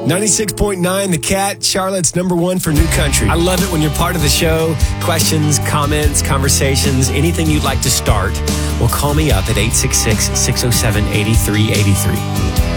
96.9 The Cat, Charlotte's number one for new country. I love it when you're part of the show. Questions, comments, conversations, anything you'd like to start. Well, call me up at 866-607-8383.